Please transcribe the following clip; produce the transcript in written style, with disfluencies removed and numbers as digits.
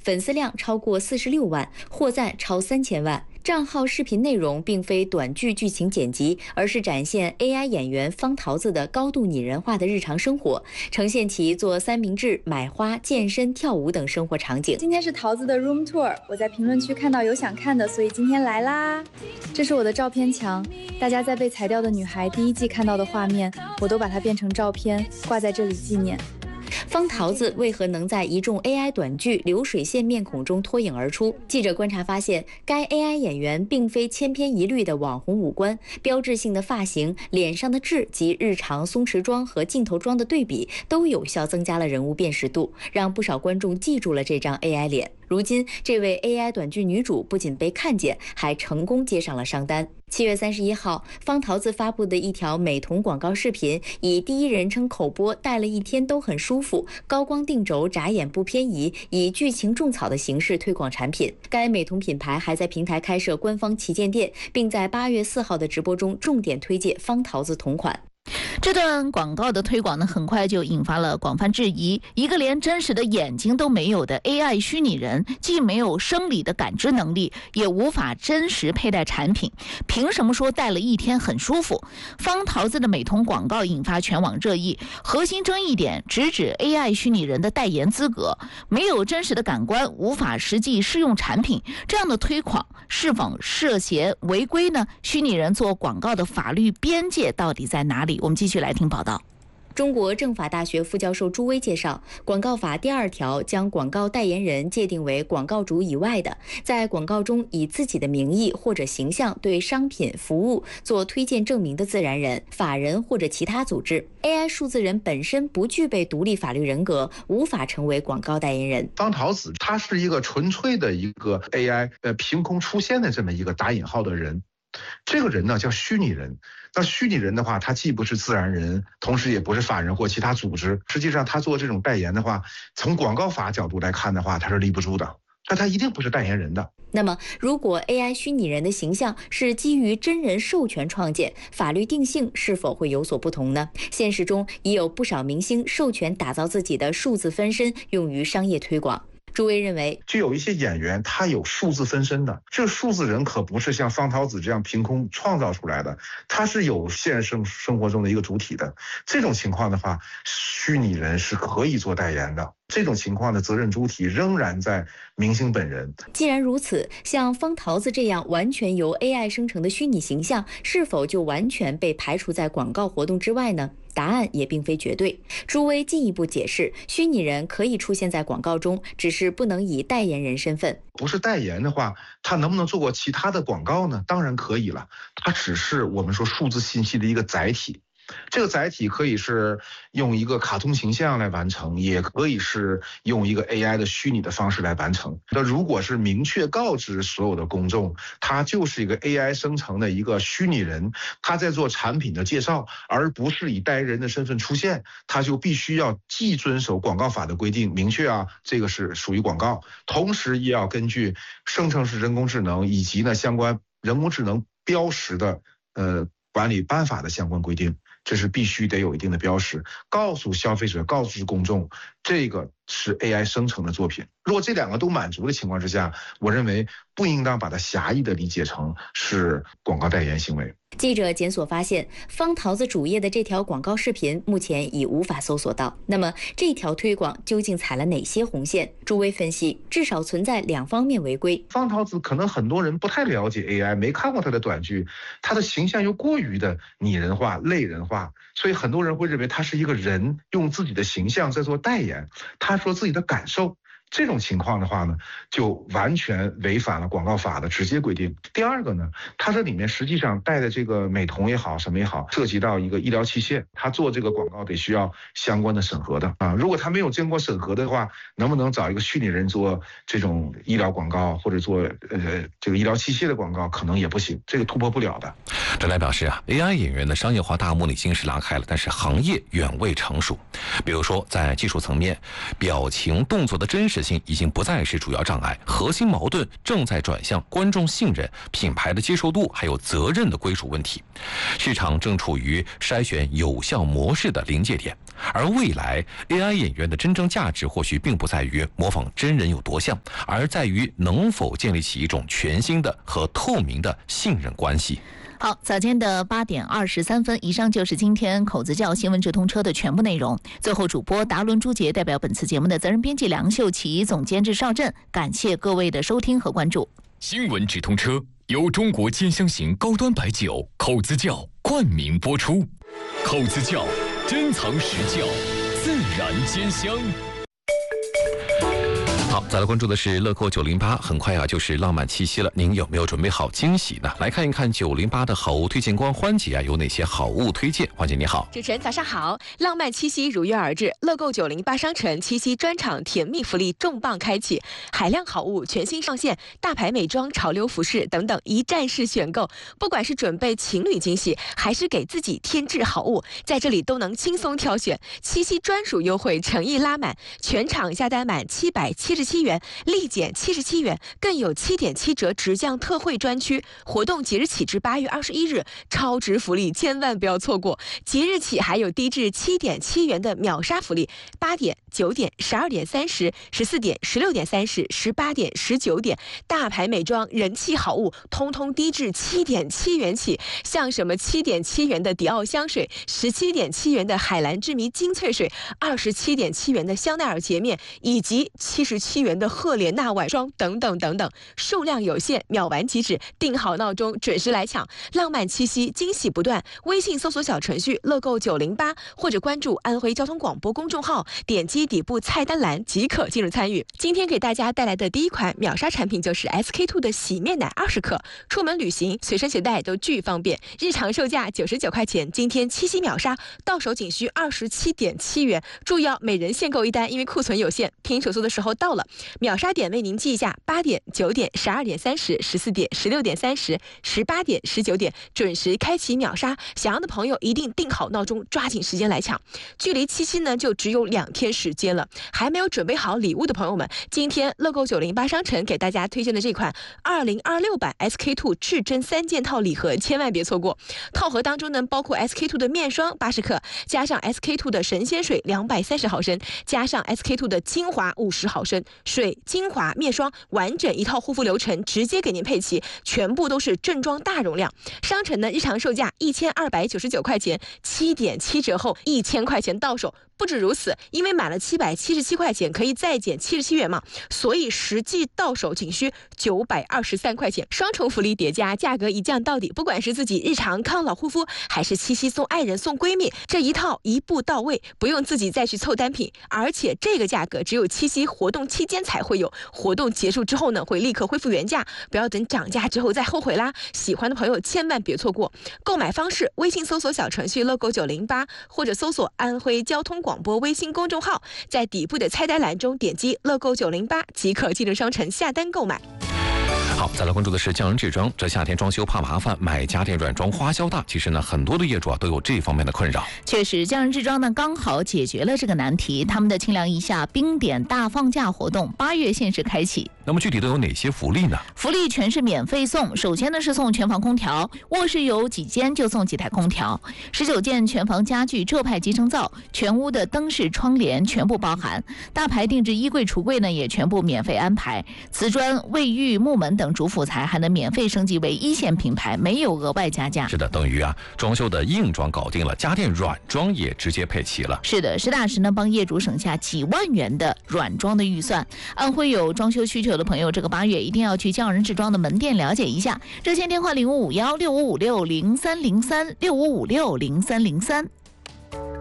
粉丝量超过46万，获赞超3000万。账号视频内容并非短剧剧情剪辑，而是展现 AI 演员方桃子的高度拟人化的日常生活，呈现其做三明治、买花、健身、跳舞等生活场景。 今天是桃子的 room tour， 我在评论区看到有想看的，所以今天来啦。这是我的照片墙，大家在被裁掉的女孩第1季看到的画面，我都把它变成照片，挂在这里纪念。 方桃子为何能在一众 AI 短剧流水线面孔中脱颖而出？记者观察发现，该 AI 演员并非千篇一律的网红五官，标志性的发型、脸上的痣及日常松弛妆和镜头妆的对比，都有效增加了人物辨识度，让不少观众记住了这张 AI 脸。如今，这位 AI 短剧女主不仅被看见，还成功接上了商单。7月31号，方桃子发布的一条美瞳广告视频，以第一人称口播戴了一天都很舒服、高光定轴眨眼不偏移，以剧情种草的形式推广产品。该美瞳品牌还在平台开设官方旗舰店，并在8月4号的直播中重点推介方桃子同款。 这段广告的推广呢，很快就引发了广泛质疑。一个连真实的眼睛都没有的 AI 虚拟人，既没有生理的感知能力，也无法真实佩戴产品，凭什么说戴了一天很舒服？方桃子的美瞳广告引发全网热议，核心争议点直指 AI 虚拟人的代言资格，没有真实的感官，无法实际试用产品，这样的推广是否涉嫌违规呢？虚拟人做广告的法律边界到底在哪里？我们继续来听报道。 中国政法大学副教授朱威介绍，广告法第2条将广告代言人界定为广告主以外的，在广告中以自己的名义或者形象对商品、服务做推荐证明的自然人、法人或者其他组织。AI 数字人本身不具备独立法律人格，无法成为广告代言人。 方桃子他是一个纯粹的一个 AI 凭空出现的这么一个打引号的人，这个人呢叫虚拟人。那虚拟人的话，他既不是自然人，同时也不是法人或其他组织。实际上他做这种代言的话，从广告法角度来看的话，他是立不住的，但他一定不是代言人的。 那么，如果 AI 虚拟人的形象是基于真人授权创建，法律定性是否会有所不同呢？现实中已有不少明星授权打造自己的数字分身，用于商业推广。朱威认为， 就有一些演员他有数字分身的，这个数字人可不是像方桃子这样凭空创造出来的，他是有现实生活中的一个主体的。这种情况的话，虚拟人是可以做代言的。这种情况的责任主体仍然在明星本人。 既然如此，像方桃子这样完全由 AI 生成的虚拟形象，是否就完全被排除在广告活动之外呢？答案也并非绝对。朱威进一步解释，虚拟人可以出现在广告中，只是不能以代言人身份。 不是代言的话，他能不能做过其他的广告呢？当然可以了，它只是我们说数字信息的一个载体。这个载体可以是用一个卡通形象来完成，也可以是用一个 AI 的虚拟的方式来完成。那如果是明确告知所有的公众，它就是一个 AI 生成的一个虚拟人，他在做产品的介绍，而不是以代言人的身份出现，他就必须要既遵守广告法的规定，明确这个是属于广告，同时也要根据生成式人工智能以及呢相关人工智能标识的管理办法的相关规定。这是必须得有一定的标识，告诉消费者，告诉公众，这个是 AI 生成的作品。如果这2个都满足的情况之下，我认为不应当把它狭义的理解成是广告代言行为。 记者检索发现，方桃子主页的这条广告视频目前已无法搜索到。那么，这条推广究竟踩了哪些红线？朱威分析，至少存在2方面违规。 方桃子可能很多人不太了解 AI， 没看过他的短剧，他的形象又过于的拟人化、类人化，所以很多人会认为他是一个人，用自己的形象在做代言，他说自己的感受。这种情况的话呢，就完全违反了广告法的直接规定。第二个呢，它这里面实际上带的这个美瞳也好，什么也好，涉及到一个医疗器械，它做这个广告得需要相关的审核的啊。如果它没有经过审核的话，能不能找一个虚拟人做这种医疗广告，或者做这个医疗器械的广告，可能也不行，这个突破不了的。 专家表示AI 演员的商业化大幕已经是拉开了，但是行业远未成熟。比如说在技术层面，表情动作的真实性已经不再是主要障碍，核心矛盾正在转向观众信任、品牌的接受度还有责任的归属问题。市场正处于筛选有效模式的临界点，而未来 AI 演员的真正价值或许并不在于模仿真人有多像，而在于能否建立起一种全新的和透明的信任关系。 好，早间的8点23分，以上就是今天口子窖新闻直通车的全部内容。最后，主播达伦朱杰代表本次节目的责任编辑梁秀琪、总监制邵震，感谢各位的收听和关注。 新闻直通车由中国兼香型高端白酒口子窖冠名播出。口子窖，珍藏实窖，自然兼香。 好，再来关注的是乐购908，很快就是浪漫七夕了，您有没有准备好惊喜呢？来看一看908的好物推荐官欢姐有哪些好物推荐？欢姐你好。 主持人早上好，浪漫七夕如约而至，乐购908商城七夕专场甜蜜福利重磅开启，海量好物全新上线，大牌美妆、潮流服饰等等一站式选购，不管是准备情侣惊喜，还是给自己添置好物，在这里都能轻松挑选。七夕专属优惠诚意拉满，全场下单满777元，立减77元，更有7.7折直降特惠专区。活动即日起至8月21日，超值福利千万不要错过。即日起还有低至7.7元的秒杀福利，8点、9点、12点30、14点、16点30、18点、19点，大牌美妆、人气好物，通通低至7.7元起。像什么7.7元的迪奥香水，17.7元的海蓝之谜精粹水，27.7元的香奈儿洁面，以及77元的赫莲娜晚霜等等等等，数量有限，秒完即止，定好闹钟准时来抢。浪漫七夕，惊喜不断。微信搜索小程序乐购908，或者关注安徽交通广播公众号，点击底部菜单栏即可进入参与。今天给大家带来的第一款秒杀产品就是 SK-II 的洗面奶20克，出门旅行随身携带都巨方便，日常售价99块钱，今天七夕秒杀，到手仅需27.7元。注意每人限购一单，因为库存有限，拼手速的时候到了。秒杀点为您记一下：8点、9点、12点30、14点、16点30、18点、19点，准时开启秒杀。想要的朋友一定定好闹钟，抓紧时间来抢。距离七夕呢，就只有2天时间了。还没有准备好礼物的朋友们，今天乐购908商城给大家推荐的这款2026版 SK-II 至臻3件套礼盒，千万别错过。套盒当中呢，包括 SK-II 的面霜80克，加上 SK-II 的神仙水230毫升，加上 SK-II 的精华50毫升，水、精华、面霜完整一套护肤流程直接给您配齐，全部都是正装大容量。商城呢日常售价1299块钱，7.7折后1000块钱到手。不止如此，因为买了777块钱可以再减77元嘛，所以实际到手仅需923块钱，双重福利叠加，价格一降到底。不管是自己日常抗老护肤，还是七夕送爱人送闺蜜，这一套一步到位，不用自己再去凑单品。而且这个价格只有七夕活动期间才会有，活动结束之后呢，会立刻恢复原价，不要等涨价之后再后悔啦。喜欢的朋友千万别错过。购买方式：微信搜索小程序乐购908，或者搜索安徽交通广播微信公众号，在底部的菜单栏中点击乐购908即可进入商城下单购买。 好，再来关注的是匠人制装。这夏天装修怕麻烦，买家电软装花销大。其实呢，很多的业主都有这方面的困扰。 确实，匠人制装呢刚好解决了这个难题。他们的清凉一夏冰点大放价活动8月限时开启。 那么具体都有哪些福利呢？ 福利全是免费送。首先呢是送全房空调，卧室有几间就送几台空调，19件全房家具浙派集成灶，全屋的灯饰窗帘全部包含。大牌定制衣柜橱柜呢也全部免费安排。瓷砖、卫浴、木门等主辅材还能免费升级为1线品牌，没有额外加价。 是的，等于装修的硬装搞定了，家电软装也直接配齐了。 是的，实打实呢帮业主省下几万元的软装的预算。安徽有装修需求的朋友，这个8月一定要去匠人制装的门店了解一下。热线电话05516556030365560303。